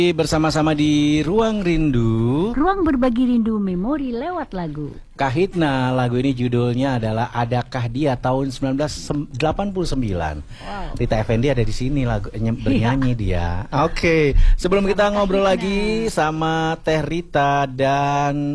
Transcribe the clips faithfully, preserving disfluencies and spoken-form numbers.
Bersama-sama di Ruang Rindu, ruang berbagi rindu memori lewat lagu. Kahitna, lagu ini judulnya adalah Adakah Dia tahun sembilan belas delapan puluh sembilan. Wow. Rita Effendy ada di sini lagu bernyanyi dia. Oke, okay. Sebelum kita ngobrol lagi sama Teh Rita dan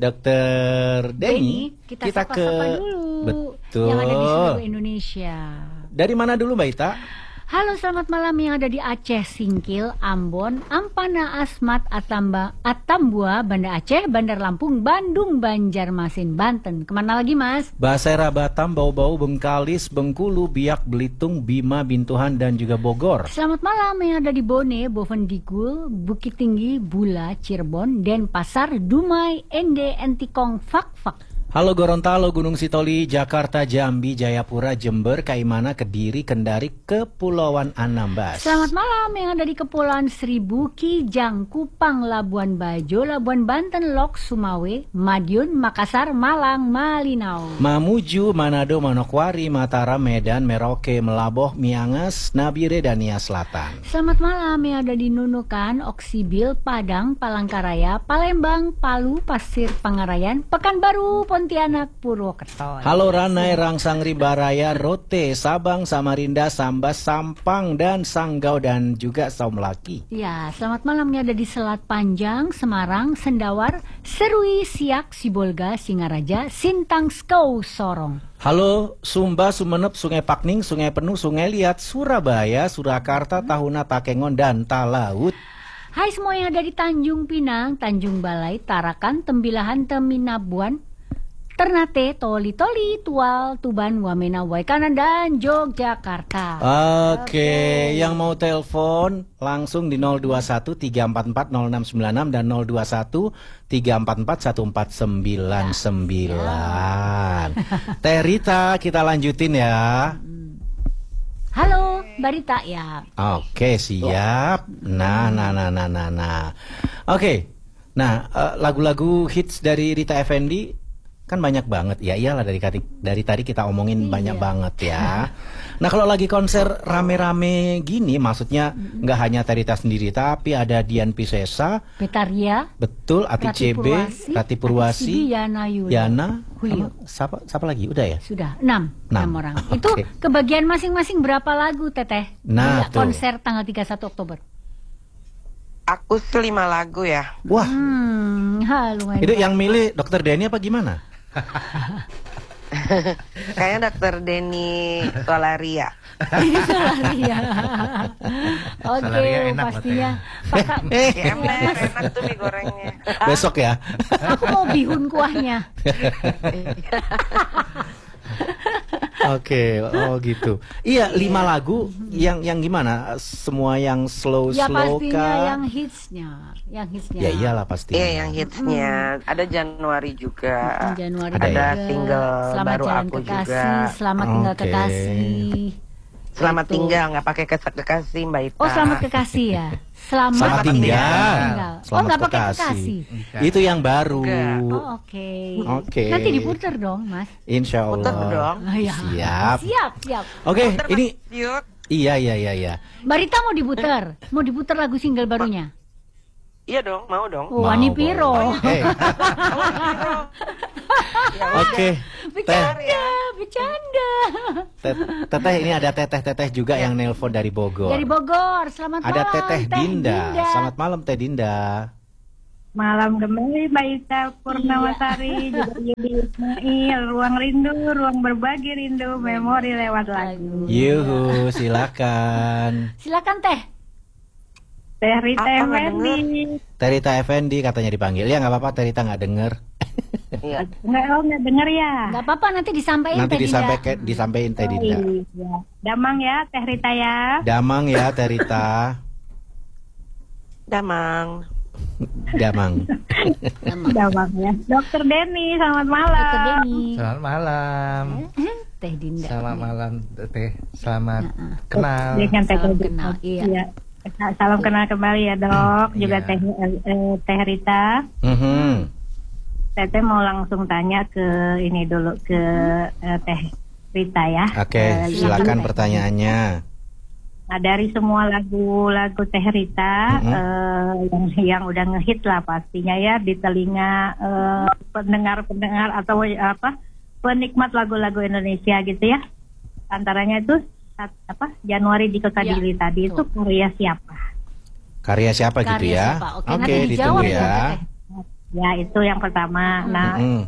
Dokter Denny, kita, kita ke dulu. Betul. Yang ada di seluruh Indonesia. Dari mana dulu, Mbak Ita? Halo, selamat malam yang ada di Aceh, Singkil, Ambon, Ampana, Asmat, Atamba, Atambua, Banda Aceh, Bandar Lampung, Bandung, Banjarmasin, Banten. Kemana lagi, Mas? Basera, Batam, Bau-Bau, Bengkalis, Bengkulu, Biak, Belitung, Bima, Bintuhan, dan juga Bogor. Selamat malam yang ada di Bone, Bovendigul, Bukit Tinggi, Bula, Cirebon, Denpasar, Dumai, Ende, Entikong, Fak-Fak. Halo Gorontalo, Gunung Sitoli, Jakarta, Jambi, Jayapura, Jember, Kaimana, Kediri, Kendari, Kepulauan Anambas. Selamat malam yang ada di Kepulauan Seribu, Kijang, Kupang, Labuan Bajo, Labuan Banten, Lok, Sumawe, Madiun, Makassar, Malang, Malinau. Mamuju, Manado, Manokwari, Mataram, Medan, Merauke, Melaboh, Miangas, Nabire, dan Nia Selatan. Selamat malam yang ada di Nunukan, Oksibil, Padang, Palangkaraya, Palembang, Palu, Pasir Pangarayan, Pekanbaru, Pontianak, Purwokerto. Halo Ranai, Rangsang, Ribaraya, Rote, Sabang, Samarinda, Sambas, Sampang, dan Sanggau, dan juga Saumlaki. Ya, selamat malamnya ada di Selat Panjang, Semarang, Sendawar, Serui, Siak, Sibolga, Singaraja, Sintang, Skau, Sorong. Halo Sumba, Sumenep, Sungai Pakning, Sungai Penuh, Sungai Liat, Surabaya, Surakarta, Tahuna, Takengon, dan Talaut. Hai semua yang ada di Tanjung Pinang, Tanjung Balai, Tarakan, Tembilahan, Teminabuan, Ternate, Toli Toli, Tual, Tuban, Wamena, Waikanan, dan Yogyakarta. Oke, okay. Yang mau telepon langsung di nol dua satu tiga empat empat nol enam sembilan enam dan nol dua satu tiga empat empat satu empat sembilan sembilan. Ya. Teh Rita, kita lanjutin ya. Halo, Mbak Rita ya. Oke, okay, siap. Nah, nah, nah, nah, nah, nah. Oke, okay. Nah uh, lagu-lagu hits dari Rita Effendy kan banyak banget ya, iyalah dari dari tadi kita omongin iya. banyak banget ya. Nah kalau lagi konser rame-rame gini, maksudnya nggak mm-hmm. hanya Terita sendiri, tapi ada Dian Piscesa, Betaria, betul, Ati C B, Rati Purwasi, Yana, Yana, siapa siapa lagi? Udah ya? Sudah enam, enam orang. Okay. Itu kebagian masing-masing berapa lagu, Teteh? Nah, konser tanggal tiga puluh satu Oktober. Aku lima lagu ya. Wah, hmm, halo, itu yang milih Dokter Denny apa gimana? Kayaknya Dokter Denny Solaria. Solaria. Oke, pastinya. Ya, enak, enak tuh mie gorengnya. Besok ya. Aku mau bihun kuahnya. Oke, okay, oh gitu. Iya, lima lagu yang yang gimana? Semua yang slow ya, slow pastinya kah? yang hitsnya, yang hitsnya. Ya iyalah pasti. Iya, yang hitsnya. Mm. Ada Januari juga. Mm, Januari ada juga. Single Selamat baru Jalan aku Kekasih, juga. Selamat Tinggal okay. Kekasih. Selamat itu. Tinggal, nggak pakai kesak kekasih, Mbak Ita. Oh, Selamat Kekasih ya. Selamat, selamat tinggal. tinggal. Selamat oh, nggak pakai kekasih. kekasih. Itu yang baru. Oh, oke. Okay. Oke. Okay. Nanti diputer dong, Mas. Insya Allah. Puter dong. Oh, ya. Siap. Siap, siap. Oke, okay, ini. Yuk. Iya, iya, iya, iya. Mbak Rita mau diputer, mau diputer lagu single barunya. Iya dong, mau dong. Oh, Wani Piro. Hey. Oke. Bercanda, bercanda. Teteh ini ada teteh-teteh juga ya. Yang nelpon dari Bogor. Dari Bogor. Selamat ada malam. Ada Teteh Teh Dinda. Dinda. Selamat malam Teh Dinda. Malam kembali Mbak Ita Purnamasari, juga Yudi Ismail, Ruang Rindu, Ruang Berbagi Rindu, Memori lewat lagu. Yuhu, silakan. Silakan Teh. Teh Rita Effendy. Teh Rita Effendy katanya dipanggil. Ya nggak apa-apa, Teh Rita nggak denger. Iya. Nggak, oh nggak denger ya. Nggak apa-apa, nanti disampaikan. Nanti disampaikan, disampaikan Teh Dinda. Oh, iya. Damang ya Teh Rita ya. Damang ya Teh Rita. Damang. Damang. Damang ya. Dokter Denny, selamat malam. Dokter Denny. Selamat malam. Teh Dinda. Selamat malam Teh. Selamat uh-uh. kenal. Dengan Teh Salam kenal. Iya. iya. Salam kenal kembali ya Dok. Hmm, juga iya. Teh eh, Teh Rita. Mm-hmm. Teteh mau langsung tanya ke ini dulu ke uh, Teh Rita ya. Oke, okay, uh, silakan pertanyaannya. Nah, dari semua lagu-lagu Teh Rita Mm-hmm. eh, yang yang udah ngehit lah pastinya ya di telinga eh, pendengar-pendengar atau apa penikmat lagu-lagu Indonesia gitu ya. Antaranya itu sat- apa Januari di Kekadili Ya, tadi itu betul. karya siapa? Karya siapa gitu Karya ya? siapa? Oke, Oke, nanti dijawab ditunggu ya, ya. Teteh. Ya, itu yang pertama. Nah, Mm-mm.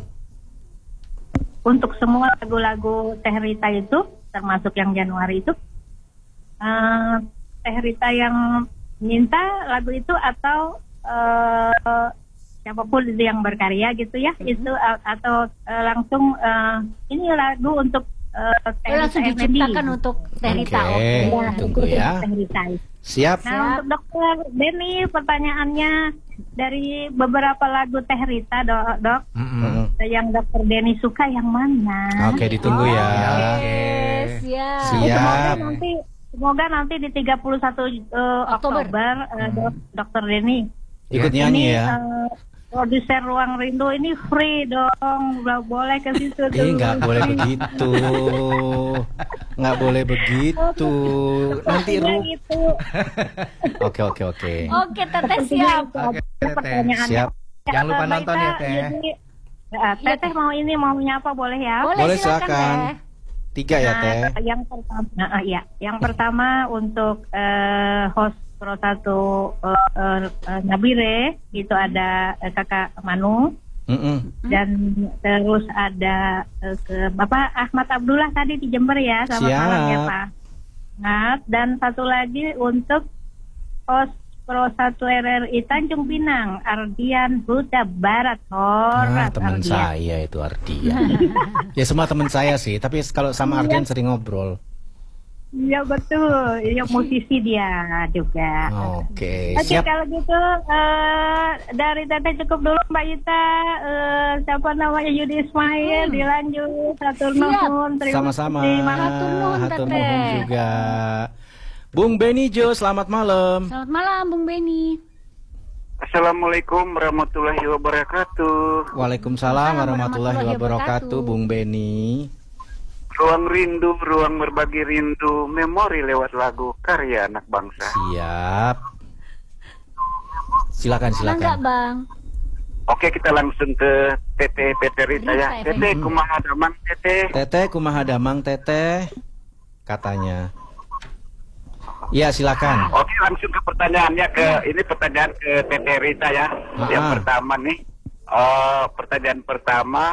untuk semua lagu-lagu Teh Rita itu termasuk yang Januari itu eh, Teh Rita yang minta lagu itu atau eh, siapapun itu yang berkarya gitu ya, itu a- atau eh, langsung eh, ini lagu untuk eh, Teh Oh, langsung Rita Effendi. diciptakan untuk Teh Rita. Oke. Oke. Ya, Tunggu itu ya. Teh Rita. Siap. Nah, Siap. untuk dokter Denny, pertanyaannya dari beberapa lagu Teh Rita, dok, dok Mm-mm. yang dokter Denny suka yang mana? Oke, ditunggu ya. Oke, siap. Siap. Semoga nanti, semoga nanti di tiga puluh satu eh, Oktober. Oktober, eh, dok, dokter Denny. Ikut Ini nyanyi ya. eh, produser Ruang Rindu ini free dong, nggak boleh ke situ tuh. Ih, nggak boleh begitu. Nggak boleh begitu. Nanti Pastinya ru. gitu. Oke, oke, oke. Oke, Teteh siap. Oke, Teteh. Pertanyaannya. Siap. Jangan lupa Eh, Mbak nonton ya, Ita, Teh. jadi, eh, Teteh mau ini mau nyapa boleh ya? Boleh, Boleh, silakan, silakan. Teh. Tiga ya, Teh. Nah, yang pertama, nah, ya, yang pertama untuk eh, host Pro satu eh, eh, Nabire itu ada eh, Kakak Manu Mm-mm. dan terus ada eh, ke Bapak Ahmad Abdullah tadi di Jember ya, selamat Siap. malam ya Pak. Nah, dan satu lagi untuk host Pro satu R R I Tanjung Pinang, Ardian Huta Barat. Nah, Horat teman Ardian. saya itu Ardian. Ya semua teman saya sih, tapi kalau sama Ardian sering ngobrol. Iya betul, iya musisi dia juga. Oke, Oke, siap. kalau gitu eh, dari Teteh cukup dulu Mbak Ita. Eh, siapa namanya Yudi Ismail, Hmm. dilanjut. Hatur Siap. nuhun, terima Sama-sama. kasih. Makasih. Hatur nuhun, Hatur Teteh. nuhun juga. Bung Benny Jo, selamat malam. Selamat malam, Bung Benny. Assalamualaikum warahmatullahi wabarakatuh. Waalaikumsalam warahmatullahi warahmatullahi wabarakatuh, wabarakatuh. Bung Benny. Ruang rindu, ruang berbagi rindu, memori lewat lagu karya anak bangsa. Siap. Silakan, Enggak, silakan. Bang. Oke, kita langsung ke Teteh Teteh Rita ya. Rita, Teteh Effendi. kumaha damang Teteh. Teteh kumaha damang teteh katanya. Ya, silakan. Oke, langsung ke pertanyaannya ke ini pertanyaan ke Teteh Rita ya. Ah. Yang pertama nih, eh, pertanyaan pertama,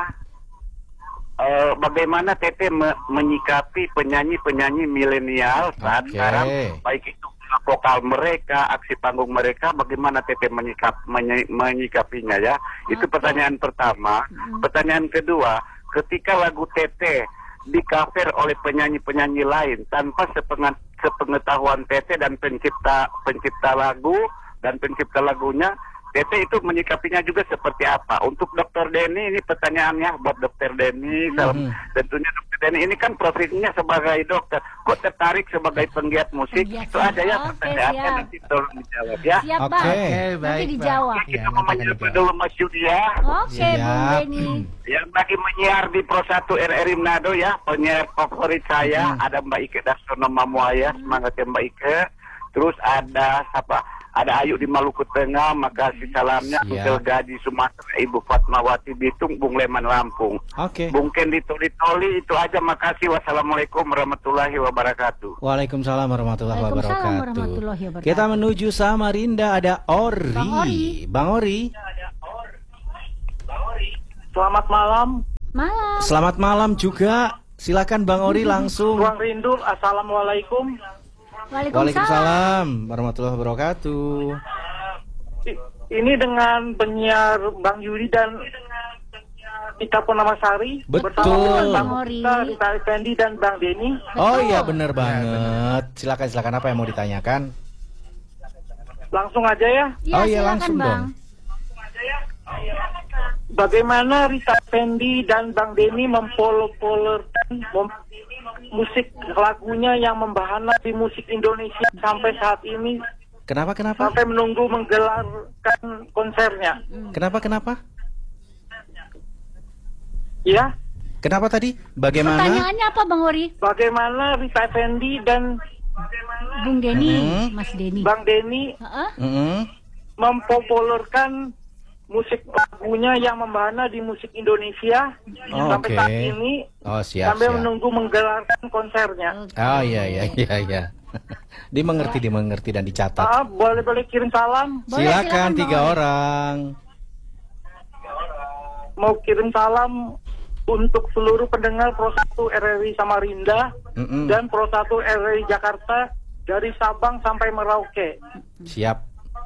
eh, bagaimana Teteh me- menyikapi penyanyi-penyanyi milenial saat Oke. sekarang, baik itu vokal mereka, aksi panggung mereka, bagaimana Teteh menyikap, menyi- menyikapinya ya? Itu Oke. pertanyaan pertama. Mm. Pertanyaan kedua, ketika lagu Teteh di cover oleh penyanyi-penyanyi lain tanpa sepengat sepengetahuan Teteh dan pencipta pencipta lagu dan pencipta lagunya, Teteh itu menyikapinya juga seperti apa? Untuk dokter Denny ini pertanyaannya buat dokter Denny, Mhm. tentunya dokter Denny ini kan profesinya sebagai dokter, kok tertarik sebagai penggiat musik? Penggiat Itu aja ya musik. Oke, pertanyaannya, siap. nanti tolong dijawab ya. Siap, Oke. Bang. Oke, Nanti baik, Bang. dijawab. Oke, Iya, kita nanti mau akan menyapa dijawab. dulu Mas Yudi ya, Oke, Siap. Bung Benny. yang lagi menyiar di Pro satu R R I Manado ya, penyiar favorit saya, ada Mbak Ike Dasono Mamuaya, semangat ya Mbak Ike. Terus ada siapa? Ada Ayu di Maluku Tengah, makasih salamnya. Siap. Bung Gaji Sumatera, Ibu Fatmawati Bitung, Bung Leman Lampung. Oke. Bung Kendi Toli Toli, itu aja, makasih. Wassalamualaikum warahmatullahi wabarakatuh. Waalaikumsalam warahmatullahi Waalaikumsalam wabarakatuh. warahmatullahi wabarakatuh. Kita menuju Samarinda, ada Ori. Bang Ori. Bang Ori. Selamat malam, Malam. Selamat malam juga. Silakan Bang Ori langsung. Ruang Rindu. Assalamualaikum. Waalaikumsalam. Waalaikumsalam warahmatullahi wabarakatuh. I- Ini dengan penyiar Bang Yudi dan Ita Purnamasari. Betul. Bersama Bang Bang Ori. Kita, Rita Effendi dan Bang Denny. Oh Betul. iya benar banget. Silakan silakan apa yang mau ditanyakan? Langsung aja ya. Iya, Oh iya, silakan, langsung Bang. dong. Bagaimana Rita Effendi dan Bang Denny mempopulerkan mem- musik lagunya yang membahana di musik Indonesia sampai saat ini, Kenapa kenapa? sampai menunggu menggelarkan konsernya. Kenapa kenapa? Ya, Kenapa tadi? Bagaimana? Pertanyaannya apa, Bang Ori? bagaimana Rita Effendi dan Bung Denny, Hmm. Mas Denny. Bang Denny Heeh. Mm-mm. mempopulerkan musik lagunya yang membahana di musik Indonesia Oh, sampai oke. saat ini Oh, siap, sampai siap. menunggu menggelarkan konsernya. Oke. Oh iya iya iya iya. Dimengerti dimengerti dan dicatat. Ah, boleh-boleh kirim salam. Boleh, Silakan silakan, tiga Bang. orang. Mau kirim salam untuk seluruh pendengar Pro satu R R I Samarinda Mm-mm. dan Pro satu R R I Jakarta dari Sabang sampai Merauke. Siap.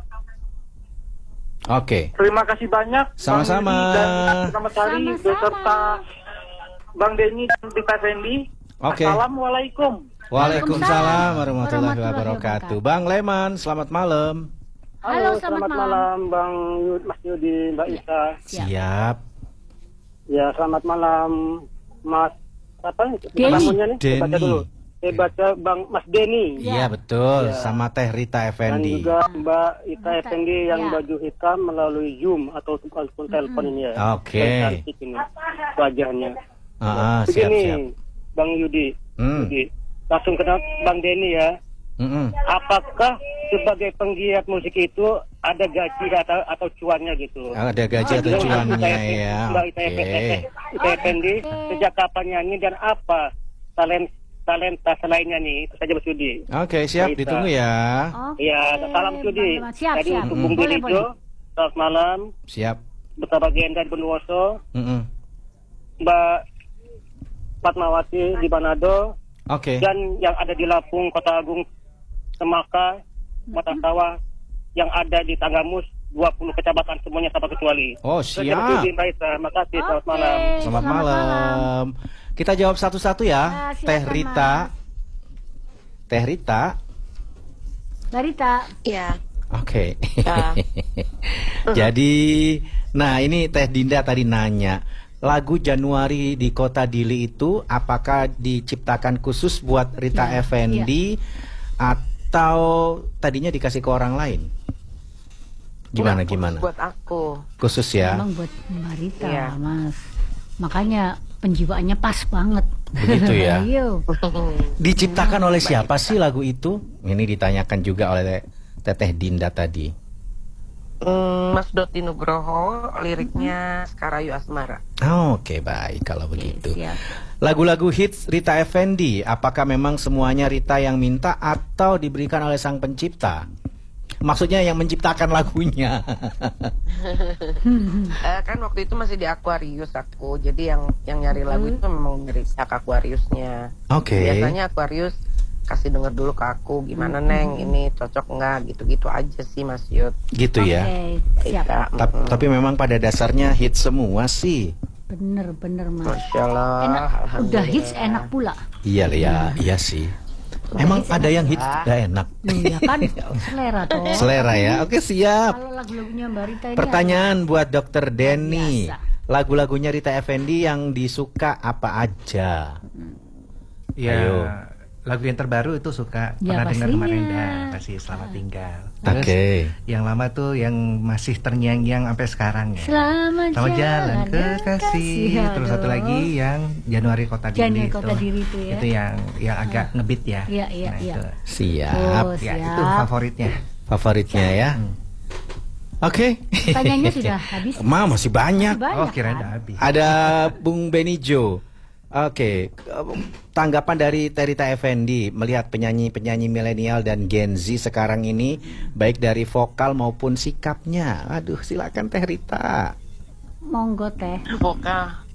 Oke. Terima kasih banyak Sama-sama. Bang Yudi dan Selamat Hari Sama-sama. beserta Bang Denny dan Rita Fendi. Oke. Assalamualaikum. Waalaikumsalam warahmatullahi warahmatullahi wabarakatuh. Bang Leman, selamat malam. Halo, selamat, malam. Bang Yud, Mas Yudi, Mbak Ita. Siap. Siap. Ya, selamat malam Mas apa Denny. namanya nih? Saya baca Denny. dulu. Saya baca Bang Mas Denny. Iya betul, Ya. sama Teh Rita Dan Effendi. juga Mbak Ita Mbak Effendi yang ya. baju hitam melalui Zoom atau telepon telepon ini ya. Oke. Saya cantik ini wajahnya. Ah, ah, siap Begini, siap. Bang Yudi. Hmm. Yudi. Langsung kenal Bang Denny ya. Mm-mm. Apakah sebagai penggiat musik itu ada gaji atau atau cuannya gitu? Ada gaji atau Dengan cuannya Ita- ya. Mbak Ita Oke. Effendi, Ita Effendi, sejak kapan nyanyi dan apa talent talenta selainnya nih? Itu saja Mas Yudi. Oke, siap Mbak Ita. ditunggu ya. Oke. Ya, salam Yudi. Bang Leman. Siap, Tadi siap. untuk Mm. Bung Boleh, Dirijo, boleh. selamat malam. Siap. Bersama Genda di Bondowoso, Mm-mm. Mbak Fatmawati di Manado, Oke. dan yang ada di Lampung, Kota Agung, Semaka, Mata Sawah, yang ada di Tanggamus, dua puluh kecamatan semuanya tanpa kecuali. Oh, Saja siap. Mas Yudi, Mbak Ita. Makasih, selamat Oke. malam. Selamat Selamat malam. Kita jawab satu-satu ya. Ya, silakan, Teh Rita. Mas. Teh Rita. Mbak Rita. Iya. Oke. Ya. Jadi, nah ini Teh Dinda tadi nanya, lagu Januari di Kota Dili itu apakah diciptakan khusus buat Rita Ya, Effendi atau tadinya dikasih ke orang lain? Gimana Enggak, gimana? Buat aku. Khusus ya. Memang buat Mbak Rita, Iya. Mas. Makanya penjiwaannya pas banget. Begitu ya. Iya. Diciptakan oleh siapa sih lagu itu? Ini ditanyakan juga oleh Teteh Dinda tadi. Hmm, Mas Doti Nugroho, liriknya Skarayu Asmara. Oh, Oke, baik kalau begitu. Siap. Lagu-lagu hits Rita Effendi, apakah memang semuanya Rita yang minta atau diberikan oleh sang pencipta? Maksudnya yang menciptakan lagunya. Eh, kan waktu itu masih di Aquarius aku, jadi yang yang nyari lagu itu memang dari pihak Aquariusnya. Oke. Biasanya Aquarius kasih denger dulu ke aku, gimana Neng, ini cocok nggak, gitu-gitu aja sih Mas Yud. Gitu ya. Oke, siap. Kita, Ta- mm, Tapi memang pada dasarnya hits semua sih. Bener, bener, Mas. Masya Allah, Enak, udah alhamdulillah. hits enak pula. Iya ya, iya sih. Emang ada yang hits gak enak. Loh, ya kan selera toh. Selera ya. Oke, siap. Kalau lagu-lagunya Mbak Rita ini Pertanyaan buat Dokter Denny. biasa. Lagu-lagunya Rita Effendi yang disuka apa aja? Ya, Ayo. lagu yang terbaru itu suka Ya, pernah dengar pastinya. kemarin dah, kasih selamat tinggal. Terus Oke. yang lama tuh yang masih terngiang-ngiang sampai sekarang ya. Selamat, Selamat jalan ke kasih. Aduh. Terus satu lagi yang Januari Kota Dili Januari itu. Kota Dili itu ya. Itu yang yang agak ngebit ya. Iya, iya, Nah, iya. itu. Siap. Oh, Ya, siap. itu favoritnya. Favoritnya ya. Oke. Pertanyaannya sudah habis. Ma masih banyak. Banyak, Oh, kirain kan? udah habis. Ada Bung Benijo. Oke, tanggapan dari Terita Effendi melihat penyanyi-penyanyi milenial dan Gen Z sekarang ini, baik dari vokal maupun sikapnya. Aduh, silakan Teh Rita. Monggo Teh. Vokal